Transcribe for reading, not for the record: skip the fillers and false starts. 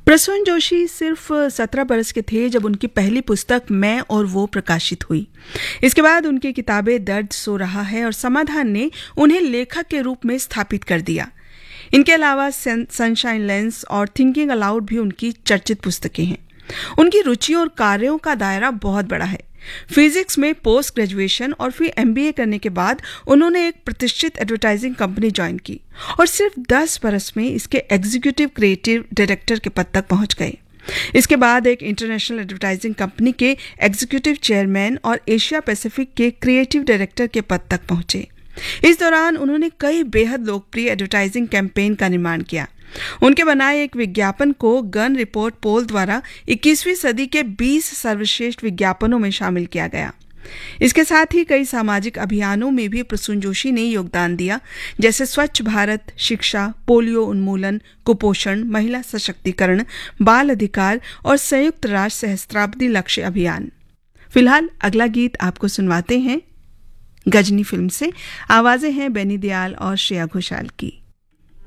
प्रसून जोशी सिर्फ 17 बरस के थे जब उनकी पहली पुस्तक मैं और वो प्रकाशित हुई। इसके बाद उनकी किताबें दर्द सो रहा है और समाधान ने उन्हें लेखक के रूप में स्थापित कर दिया। इनके अलावा सनशाइन लेंस और थिंकिंग अलाउड भी उनकी चर्चित पुस्तकें हैं। उनकी रुचि और कार्यों का दायरा बहुत बड़ा है। फिजिक्स में पोस्ट ग्रेजुएशन और फिर एमबीए करने के बाद उन्होंने एक प्रतिष्ठित एडवर्टाइजिंग कंपनी ज्वाइन की और सिर्फ 10 बरस में इसके एग्जीक्यूटिव क्रिएटिव डायरेक्टर के पद तक पहुंच गए। इसके बाद एक इंटरनेशनल एडवर्टाइजिंग कंपनी के एग्जीक्यूटिव चेयरमैन और एशिया पैसिफिक के क्रिएटिव डायरेक्टर के पद तक पहुंचे। इस दौरान उन्होंने कई बेहद लोकप्रिय एडवर्टाइजिंग कैंपेन का निर्माण किया। उनके बनाए एक विज्ञापन को गन रिपोर्ट पोल द्वारा 21वीं सदी के 20 सर्वश्रेष्ठ विज्ञापनों में शामिल किया गया। इसके साथ ही कई सामाजिक अभियानों में भी प्रसून जोशी ने योगदान दिया, जैसे स्वच्छ भारत, शिक्षा, पोलियो उन्मूलन, कुपोषण, महिला सशक्तिकरण, बाल अधिकार और संयुक्त राष्ट्र सहस्त्राब्दी लक्ष्य अभियान। फिलहाल अगला गीत आपको सुनवाते हैं गजनी फिल्म से। आवाजें हैं बेनी दयाल और श्रेया घोषाल की।